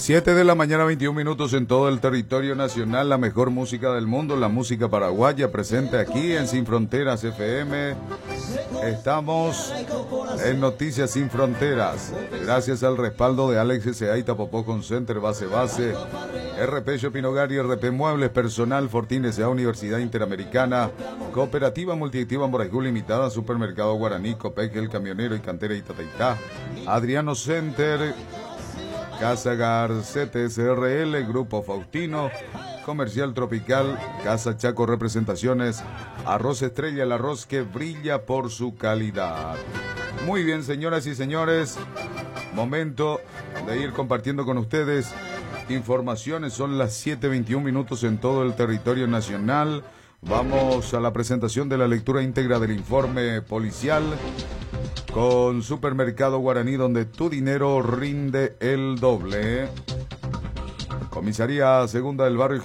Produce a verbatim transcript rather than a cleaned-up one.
siete de la mañana, veintiún minutos en todo el territorio nacional. La mejor música del mundo, la música paraguaya, presente aquí en Sin Fronteras F M. Estamos en Noticias Sin Fronteras, gracias al respaldo de Alex S A y Tapopó con Center Base Base, R P Shopping Hogar y R P Muebles Personal, Fortín S A, Universidad Interamericana, Cooperativa Multiactiva Moraicú Limitada, Supermercado Guaraní, Copec, El Camionero y Cantera Itataitá, Adriano Center, Casa Garcetes R L, Grupo Faustino, Comercial Tropical, Casa Chaco Representaciones, Arroz Estrella, el arroz que brilla por su calidad. Muy bien, señoras y señores, momento de ir compartiendo con ustedes informaciones. Son las siete veintiún minutos en todo el territorio nacional. Vamos a la presentación de la lectura íntegra del informe policial con Supermercado Guaraní, donde tu dinero rinde el doble. Comisaría Segunda del Barrio